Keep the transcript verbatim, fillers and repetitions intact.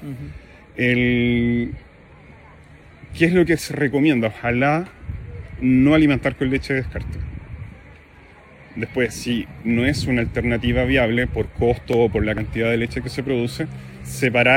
Uh-huh. El, ¿Qué es lo que se recomienda? Ojalá no alimentar con leche de descarte. Después, si no es una alternativa viable por costo o por la cantidad de leche que se produce, separar